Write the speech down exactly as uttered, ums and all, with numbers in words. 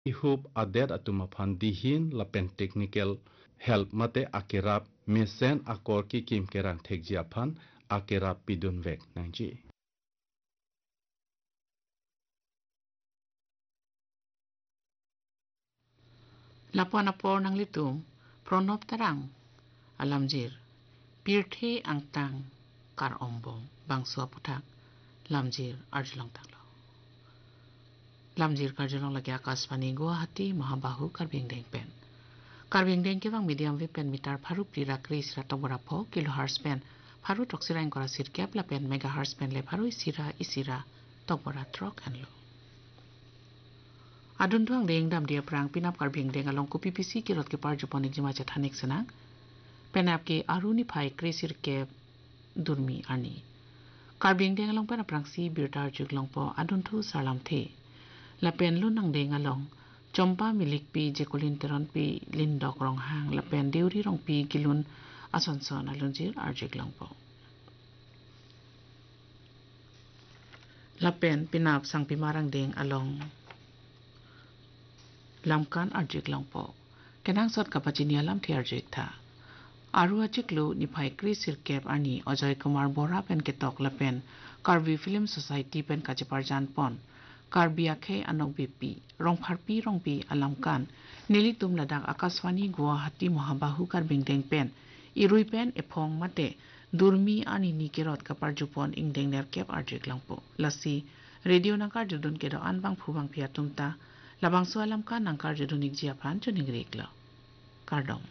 ihub adet atuma phan dihin lapen technical help mate akerap mesen akor ki kim kerang thekjia phan akerap pidun vek nangji. Lapuan apor nang litum pronop tarang alamjir pirthe angtang kar ombong bangso putak lamjir arjulong tanglo lamjir karjulong lagi akasvani Guwahati Mahabahu karbing deng pen karbing deng kibang medium wave pen mitar pharu prira kris ratobora pho kilohertz pen pharu toksirain kora sirkap la pen megahertz pen le pharu isira isira tobora trok anlo adun tuang deng dam dia prang pinap karbing deng along ku P P C kirot ke par juponik jima chathanik senang penap ke aruni phai krisir ke durmi ani karbing deng along pen prang si birtar juglong po adun thu salam the la pen lu nang deng along chompa milik pi jekulin teron pi lindok rong hang la pen deuri rong pi gilun asonson alunjir arjik long po la pen pinap sang pimarang deng along lamkan arjik long po kenang sot kapachini alam thi arjik tha aru achiklu ni phai krisir kep ani Ajoy Kumar Bora pen ketok la pen Karbi Film Society pen kachepar jan pon Karbi akhe anok bipi rong pharpi rong pi alamkan nilitum ladak Akaswani Guwahati Mahabahu karbing deng pen irui pen ephong mate durmi ani nikirot kapar jupon ingdeng ner kep arjik langpo lasi radio nangkar judun kedo anbang phubang pia tumta labang so alamkan nangkar judunik jiapan chuning rekla kardom